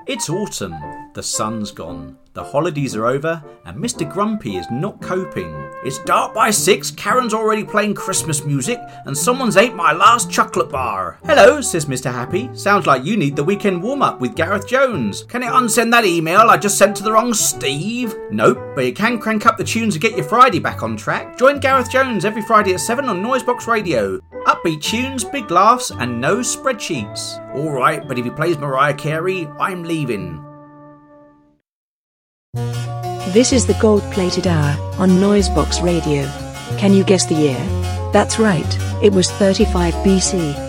It's autumn, the sun's gone, the holidays are over, and Mr. Grumpy is not coping. It's dark by 6, Karen's already playing Christmas music, and someone's ate my last chocolate bar. Hello, says Mr. Happy. Sounds like you need the weekend warm-up with Gareth Jones. Can you unsend that email I just sent to the wrong Steve? Nope, but you can crank up the tunes and get your Friday back on track. Join Gareth Jones every Friday at 7 on Noisebox Radio. Upbeat tunes, big laughs, and no spreadsheets. Alright, but if he plays Mariah Carey, I'm leaving. This is the gold-plated hour on Noisebox Radio. Can you guess the year? That's right, it was 35 BC.